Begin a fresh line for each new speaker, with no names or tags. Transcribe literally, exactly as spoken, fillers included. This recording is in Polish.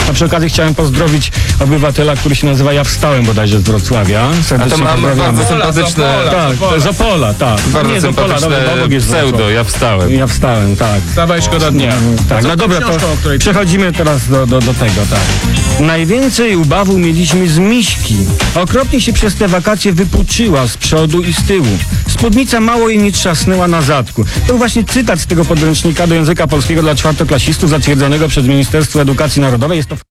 A przy okazji chciałem pozdrowić obywatela, który się nazywa Ja Wstałem bodajże z Wrocławia.
A to mamy bardzo sympatyczne...
Tak, z Opola, tak.
Bardzo
Nie, z Opola,
sympatyczne
dobra, obok jest
pseudo,
Wrocław.
ja wstałem.
Ja Wstałem, tak.
Wstawaj, szkoda dnia.
Tak, no dobra,
książką, o
to
której-
przechodzimy teraz do, do, do tego, tak. Najwięcej ubawu mieliśmy z miśki. Okropnie się przez te wakacje wypuczyła z przodu i z tyłu. Spódnica mało jej nie trzasnęła na zadku. To był właśnie cytat z tego podręcznika do języka polskiego dla czwartoklasistów zatwierdzonego przez Ministerstwo Edukacji Narodowej. Jest to